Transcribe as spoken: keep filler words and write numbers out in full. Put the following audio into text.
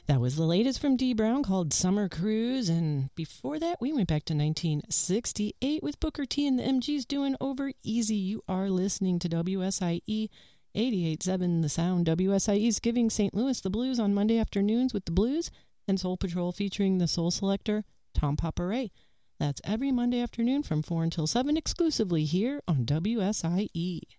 That was the latest from Dee Brown called Summer Cruise. And before that, we went back to nineteen sixty-eight with Booker T and the M Gs doing Over Easy. You are listening to W S I E eighty-eight point seven The Sound. W S I E is giving Saint Louis the blues on Monday afternoons with the blues and Soul Patrol featuring the soul selector Tom Paparay. That's every Monday afternoon from four until seven exclusively here on W S I E.